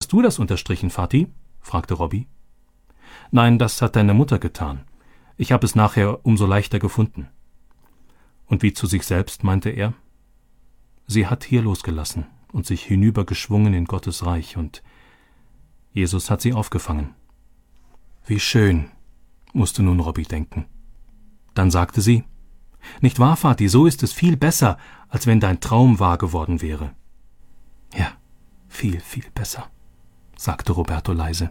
Hast du das unterstrichen, Vati?« fragte Robby. »Nein, das hat deine Mutter getan. Ich habe es nachher umso leichter gefunden.« Und wie zu sich selbst meinte er: »Sie hat hier losgelassen und sich hinübergeschwungen in Gottes Reich, und Jesus hat sie aufgefangen.« Wie schön, musste nun Robby denken. Dann sagte sie: »Nicht wahr, Vati, so ist es viel besser, als wenn dein Traum wahr geworden wäre.« »Ja, viel, viel besser«, sagte Roberto leise.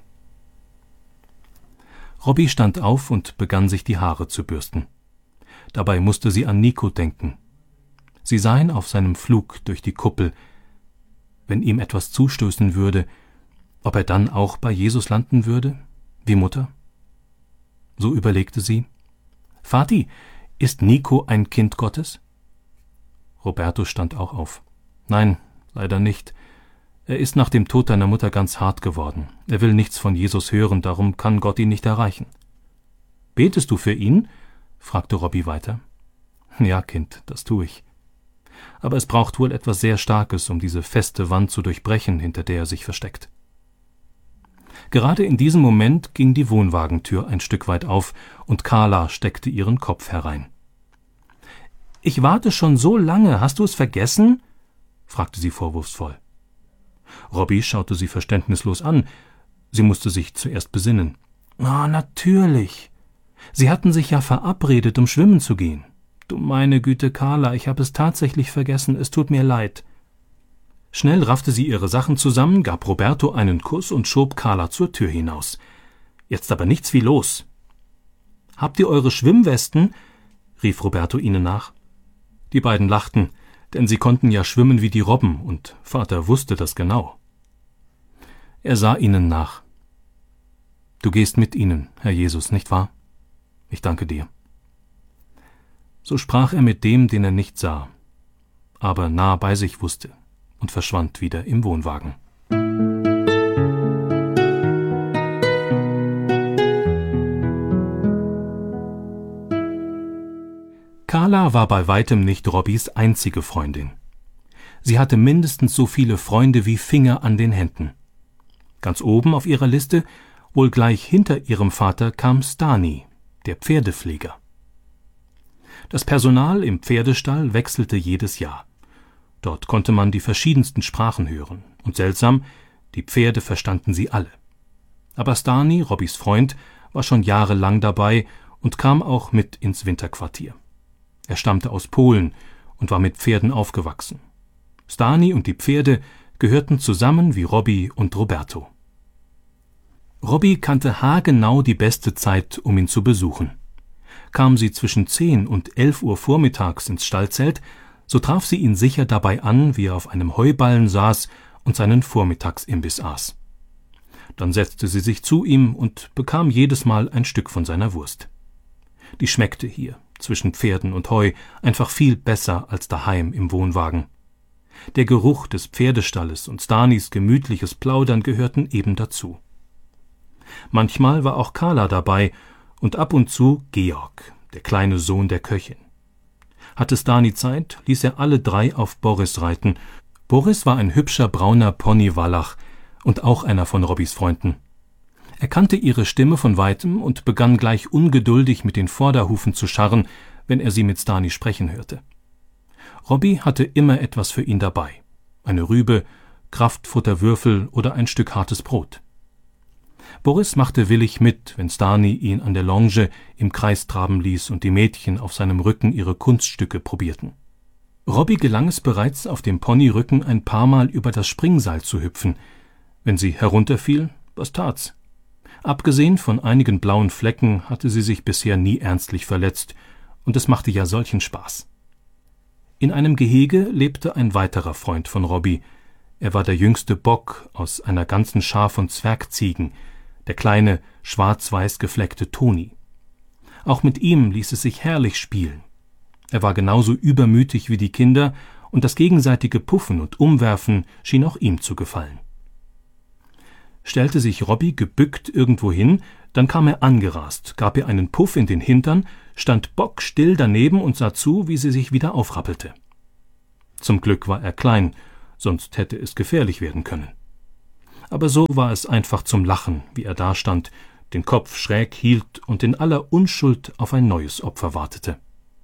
Robby stand auf und begann sich die Haare zu bürsten. Dabei musste sie an Nico denken. Sie sah ihn auf seinem Flug durch die Kuppel. Wenn ihm etwas zustößen würde, ob er dann auch bei Jesus landen würde, wie Mutter? So überlegte sie: »Vati, ist Nico ein Kind Gottes?« Roberto stand auch auf. »Nein, leider nicht. Er ist nach dem Tod deiner Mutter ganz hart geworden. Er will nichts von Jesus hören, darum kann Gott ihn nicht erreichen.« »Betest du für ihn?« fragte Robby weiter. »Ja, Kind, das tue ich. Aber es braucht wohl etwas sehr Starkes, um diese feste Wand zu durchbrechen, hinter der er sich versteckt.« Gerade in diesem Moment ging die Wohnwagentür ein Stück weit auf und Carla steckte ihren Kopf herein. »Ich warte schon so lange, hast du es vergessen?« fragte sie vorwurfsvoll. Robby schaute sie verständnislos an. Sie musste sich zuerst besinnen. Natürlich. Sie hatten sich ja verabredet, um schwimmen zu gehen. Du meine Güte, Carla, ich habe es tatsächlich vergessen, es tut mir leid.« Schnell raffte sie ihre Sachen zusammen, gab Roberto einen Kuss und schob Carla zur Tür hinaus. »Jetzt aber nichts wie los!« »Habt ihr eure Schwimmwesten?« rief Roberto ihnen nach. Die beiden lachten, denn sie konnten ja schwimmen wie die Robben, und Vater wusste das genau. Er sah ihnen nach. »Du gehst mit ihnen, Herr Jesus, nicht wahr? Ich danke dir.« So sprach er mit dem, den er nicht sah, aber nah bei sich wusste, und verschwand wieder im Wohnwagen. Carla war bei weitem nicht Robbys einzige Freundin. Sie hatte mindestens so viele Freunde wie Finger an den Händen. Ganz oben auf ihrer Liste, wohl gleich hinter ihrem Vater, kam Stani, der Pferdepfleger. Das Personal im Pferdestall wechselte jedes Jahr. Dort konnte man die verschiedensten Sprachen hören, und seltsam, die Pferde verstanden sie alle. Aber Stani, Robbys Freund, war schon jahrelang dabei und kam auch mit ins Winterquartier. Er stammte aus Polen und war mit Pferden aufgewachsen. Stani und die Pferde gehörten zusammen wie Robby und Roberto. Robby kannte haargenau die beste Zeit, um ihn zu besuchen. Kam sie zwischen 10 und 11 Uhr vormittags ins Stallzelt, so traf sie ihn sicher dabei an, wie er auf einem Heuballen saß und seinen Vormittagsimbiss aß. Dann setzte sie sich zu ihm und bekam jedes Mal ein Stück von seiner Wurst. Die schmeckte hier, zwischen Pferden und Heu, einfach viel besser als daheim im Wohnwagen. Der Geruch des Pferdestalles und Stanis gemütliches Plaudern gehörten eben dazu. Manchmal war auch Carla dabei und ab und zu Georg, der kleine Sohn der Köchin. Hatte Stani Zeit, ließ er alle 3 auf Boris reiten. Boris war ein hübscher brauner Ponywallach und auch einer von Robbys Freunden. Er kannte ihre Stimme von weitem und begann gleich ungeduldig mit den Vorderhufen zu scharren, wenn er sie mit Stani sprechen hörte. Robby hatte immer etwas für ihn dabei: eine Rübe, Kraftfutterwürfel oder ein Stück hartes Brot. Boris machte willig mit, wenn Stani ihn an der Longe im Kreis traben ließ und die Mädchen auf seinem Rücken ihre Kunststücke probierten. Robby gelang es bereits, auf dem Ponyrücken ein paar Mal über das Springseil zu hüpfen. Wenn sie herunterfiel, was tat's? Abgesehen von einigen blauen Flecken hatte sie sich bisher nie ernstlich verletzt, und es machte ja solchen Spaß. In einem Gehege lebte ein weiterer Freund von Robby. Er war der jüngste Bock aus einer ganzen Schar von Zwergziegen, der kleine, schwarz-weiß gefleckte Toni. Auch mit ihm ließ es sich herrlich spielen. Er war genauso übermütig wie die Kinder, und das gegenseitige Puffen und Umwerfen schien auch ihm zu gefallen. Stellte sich Robby gebückt irgendwo hin, dann kam er angerast, gab ihr einen Puff in den Hintern, stand bockstill daneben und sah zu, wie sie sich wieder aufrappelte. Zum Glück war er klein, sonst hätte es gefährlich werden können. aber so war es einfach zum Lachen, wie er dastand, den Kopf schräg hielt und in aller Unschuld auf ein neues Opfer wartete.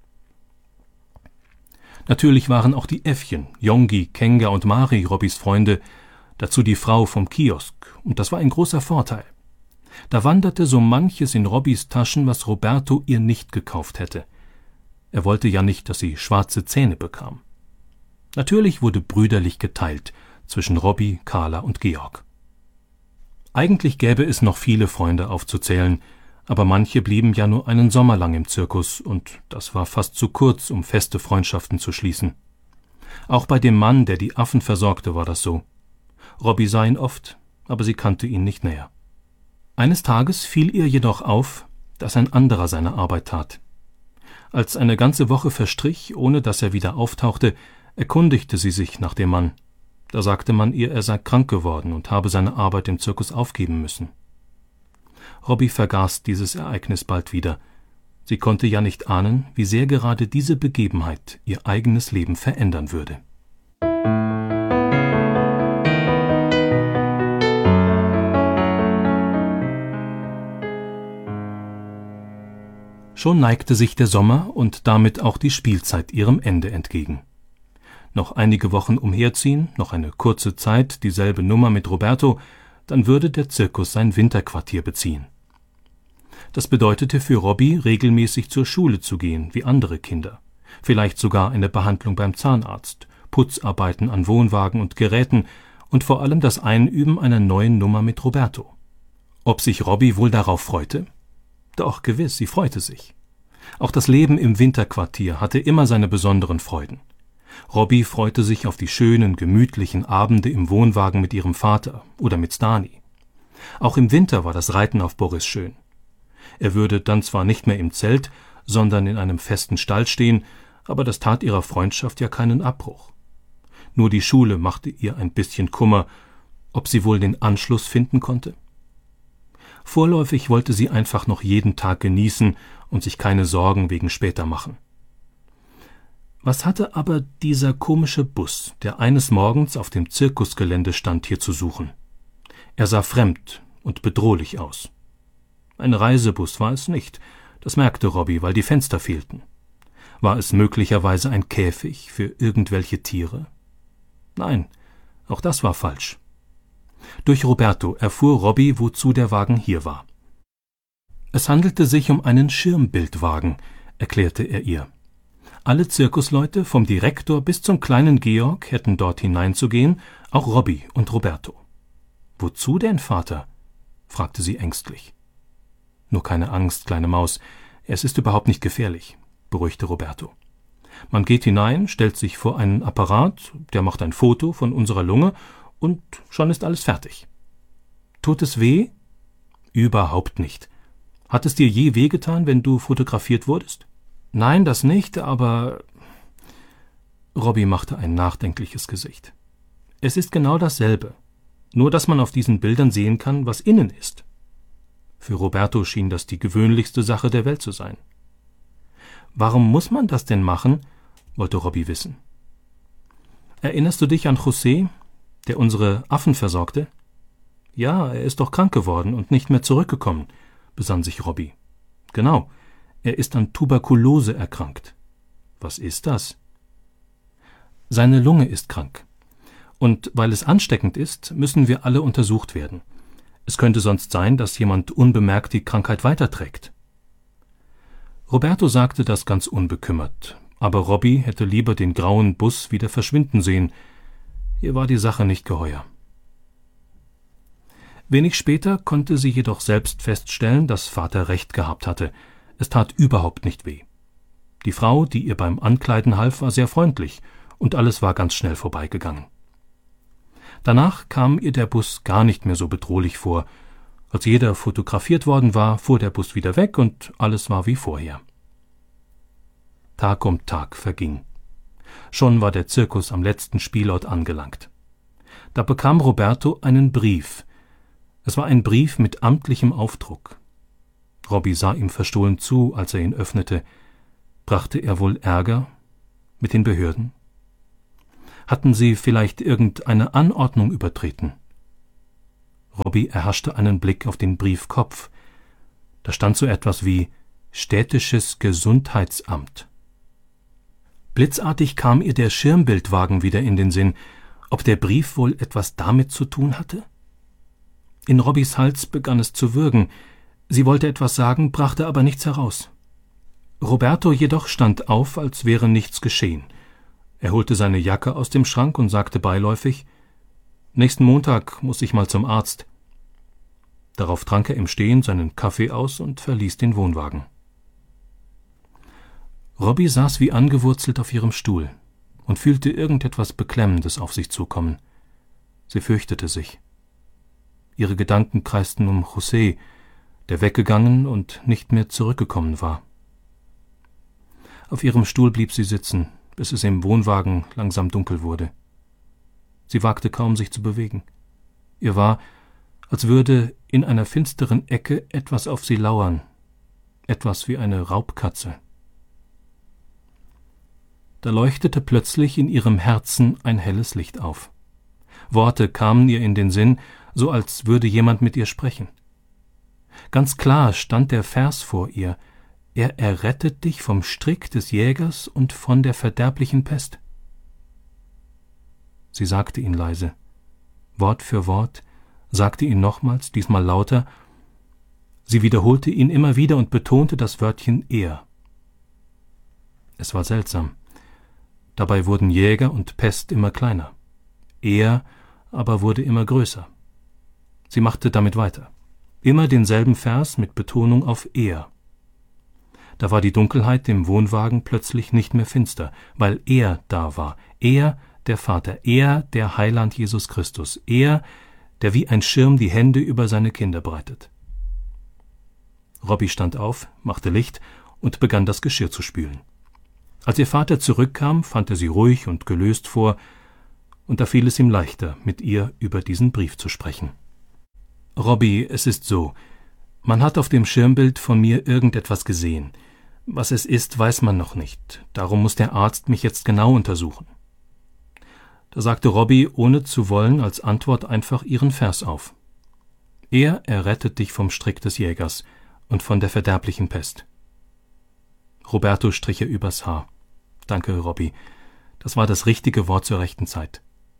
Natürlich waren auch die Äffchen, Yongi, Kenga und Mari Robbys Freunde, dazu die Frau vom Kiosk, und das war ein großer Vorteil. Da wanderte so manches in Robbys Taschen, was Roberto ihr nicht gekauft hätte. Er wollte ja nicht, dass sie schwarze Zähne bekam. Natürlich wurde brüderlich geteilt zwischen Robby, Carla und Georg. Eigentlich gäbe es noch viele Freunde aufzuzählen, aber manche blieben ja nur einen Sommer lang im Zirkus, und das war fast zu kurz, um feste Freundschaften zu schließen. Auch bei dem Mann, der die Affen versorgte, war das so. Robby sah ihn oft, aber sie kannte ihn nicht näher. Eines Tages fiel ihr jedoch auf, dass ein anderer seine Arbeit tat. Als eine ganze Woche verstrich, ohne dass er wieder auftauchte, erkundigte sie sich nach dem Mann. Da sagte man ihr, er sei krank geworden und habe seine Arbeit im Zirkus aufgeben müssen. Robby vergaß dieses Ereignis bald wieder. Sie konnte ja nicht ahnen, wie sehr gerade diese Begebenheit ihr eigenes Leben verändern würde. Schon neigte sich der Sommer und damit auch die Spielzeit ihrem Ende entgegen. Noch einige Wochen umherziehen, noch eine kurze Zeit, dieselbe Nummer mit Roberto, dann würde der Zirkus sein Winterquartier beziehen. Das bedeutete für Robby, regelmäßig zur Schule zu gehen, wie andere Kinder. Vielleicht sogar eine Behandlung beim Zahnarzt, Putzarbeiten an Wohnwagen und Geräten und vor allem das Einüben einer neuen Nummer mit Roberto. Ob sich Robby wohl darauf freute? Doch, gewiss, sie freute sich. Auch das Leben im Winterquartier hatte immer seine besonderen Freuden. Robby freute sich auf die schönen, gemütlichen Abende im Wohnwagen mit ihrem Vater oder mit Stani. Auch im Winter war das Reiten auf Boris schön. Er würde dann zwar nicht mehr im Zelt, sondern in einem festen Stall stehen, aber das tat ihrer Freundschaft ja keinen Abbruch. Nur die Schule machte ihr ein bisschen Kummer, ob sie wohl den Anschluss finden konnte. Vorläufig wollte sie einfach noch jeden Tag genießen und sich keine Sorgen wegen später machen. Was hatte aber dieser komische Bus, der eines Morgens auf dem Zirkusgelände stand, hier zu suchen? Er sah fremd und bedrohlich aus. Ein Reisebus war es nicht, das merkte Robby, weil die Fenster fehlten. War es möglicherweise ein Käfig für irgendwelche Tiere? Nein, auch das war falsch. Durch Roberto erfuhr Robby, wozu der Wagen hier war. Es handelte sich um einen Schirmbildwagen, erklärte er ihr. Alle Zirkusleute, vom Direktor bis zum kleinen Georg, hätten dort hineinzugehen, auch Robby und Roberto. »Wozu denn, Vater?« fragte sie ängstlich. »Nur keine Angst, kleine Maus, es ist überhaupt nicht gefährlich«, beruhigte Roberto. »Man geht hinein, stellt sich vor einen Apparat, der macht ein Foto von unserer Lunge und schon ist alles fertig.« »Tut es weh?« »Überhaupt nicht. Hat es dir je wehgetan, wenn du fotografiert wurdest?« »Nein, das nicht, aber...« Robby machte ein nachdenkliches Gesicht. »Es ist genau dasselbe, nur dass man auf diesen Bildern sehen kann, was innen ist.« Für Roberto schien das die gewöhnlichste Sache der Welt zu sein. »Warum muss man das denn machen?« wollte Robby wissen. »Erinnerst du dich an José, der unsere Affen versorgte?« »Ja, er ist doch krank geworden und nicht mehr zurückgekommen«, besann sich Robby. »Genau, er ist an Tuberkulose erkrankt.« »Was ist das?« »Seine Lunge ist krank. Und weil es ansteckend ist, müssen wir alle untersucht werden. Es könnte sonst sein, dass jemand unbemerkt die Krankheit weiterträgt.« Roberto sagte das ganz unbekümmert, aber Robby hätte lieber den grauen Bus wieder verschwinden sehen. Ihr war die Sache nicht geheuer. Wenig später konnte sie jedoch selbst feststellen, dass Vater recht gehabt hatte. Es tat überhaupt nicht weh. Die Frau, die ihr beim Ankleiden half, war sehr freundlich, und alles war ganz schnell vorbeigegangen. Danach kam ihr der Bus gar nicht mehr so bedrohlich vor. Als jeder fotografiert worden war, fuhr der Bus wieder weg und alles war wie vorher. Tag um Tag verging. Schon war der Zirkus am letzten Spielort angelangt. Da bekam Roberto einen Brief. Es war ein Brief mit amtlichem Aufdruck. Robby sah ihm verstohlen zu, als er ihn öffnete. Brachte er wohl Ärger mit den Behörden? Hatten sie vielleicht irgendeine Anordnung übertreten? Robbie erhaschte einen Blick auf den Briefkopf. Da stand so etwas wie »Städtisches Gesundheitsamt«. Blitzartig kam ihr der Schirmbildwagen wieder in den Sinn, ob der Brief wohl etwas damit zu tun hatte? In Robbies Hals begann es zu würgen. Sie wollte etwas sagen, brachte aber nichts heraus. Roberto jedoch stand auf, als wäre nichts geschehen. Er holte seine Jacke aus dem Schrank und sagte beiläufig: »Nächsten Montag muss ich mal zum Arzt.« Darauf trank er im Stehen seinen Kaffee aus und verließ den Wohnwagen. Robbie saß wie angewurzelt auf ihrem Stuhl und fühlte irgendetwas Beklemmendes auf sich zukommen. Sie fürchtete sich. Ihre Gedanken kreisten um José, der weggegangen und nicht mehr zurückgekommen war. Auf ihrem Stuhl blieb sie sitzen, bis es im Wohnwagen langsam dunkel wurde. Sie wagte kaum, sich zu bewegen. Ihr war, als würde in einer finsteren Ecke etwas auf sie lauern, etwas wie eine Raubkatze. Da leuchtete plötzlich in ihrem Herzen ein helles Licht auf. Worte kamen ihr in den Sinn, so als würde jemand mit ihr sprechen. Ganz klar stand der Vers vor ihr: Er errettet dich vom Strick des Jägers und von der verderblichen Pest. Sie sagte ihn leise. Wort für Wort, sagte ihn nochmals, diesmal lauter. Sie wiederholte ihn immer wieder und betonte das Wörtchen er. Es war seltsam. Dabei wurden Jäger und Pest immer kleiner. Er aber wurde immer größer. Sie machte damit weiter. Immer denselben Vers mit Betonung auf er. Da war die Dunkelheit im Wohnwagen plötzlich nicht mehr finster, weil er da war. Er, der Vater. Er, der Heiland Jesus Christus. Er, der wie ein Schirm die Hände über seine Kinder breitet. Robbie stand auf, machte Licht und begann das Geschirr zu spülen. Als ihr Vater zurückkam, fand er sie ruhig und gelöst vor, und da fiel es ihm leichter, mit ihr über diesen Brief zu sprechen. »Robbie, es ist so, man hat auf dem Schirmbild von mir irgendetwas gesehen. Was es ist, weiß man noch nicht. Darum muss der Arzt mich jetzt genau untersuchen.« Da sagte Robbie, ohne zu wollen, als Antwort einfach ihren Vers auf. Er errettet dich vom Strick des Jägers und von der verderblichen Pest. Roberto strich ihr übers Haar. »Danke, Robbie. Das war das richtige Wort zur rechten Zeit.«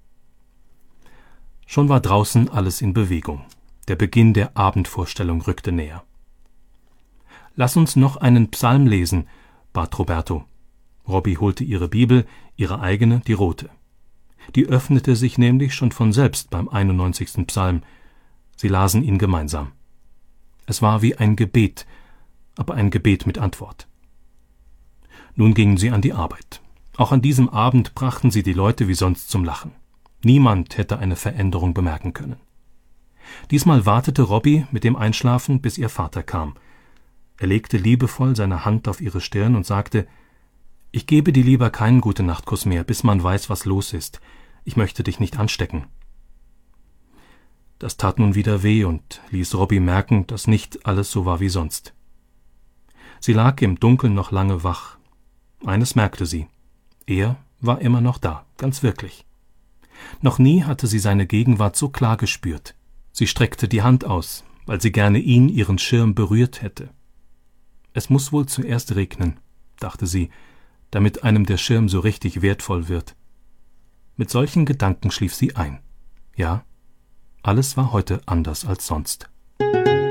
Schon war draußen alles in Bewegung. Der Beginn der Abendvorstellung rückte näher. »Lass uns noch einen Psalm lesen«, bat Roberto. Robbie holte ihre Bibel, ihre eigene, die rote. Die öffnete sich nämlich schon von selbst beim 91. Psalm. Sie lasen ihn gemeinsam. Es war wie ein Gebet, aber ein Gebet mit Antwort. Nun gingen sie an die Arbeit. Auch an diesem Abend brachten sie die Leute wie sonst zum Lachen. Niemand hätte eine Veränderung bemerken können. Diesmal wartete Robbie mit dem Einschlafen, bis ihr Vater kam. Er legte liebevoll seine Hand auf ihre Stirn und sagte: »Ich gebe dir lieber keinen Gute-Nacht-Kuss mehr, bis man weiß, was los ist. Ich möchte dich nicht anstecken.« Das tat nun wieder weh und ließ Robbie merken, dass nicht alles so war wie sonst. Sie lag im Dunkeln noch lange wach. Eines merkte sie: Er war immer noch da, ganz wirklich. Noch nie hatte sie seine Gegenwart so klar gespürt. Sie streckte die Hand aus, weil sie gerne ihn, ihren Schirm, berührt hätte. Es muss wohl zuerst regnen, dachte sie, damit einem der Schirm so richtig wertvoll wird. Mit solchen Gedanken schlief sie ein. Ja, alles war heute anders als sonst.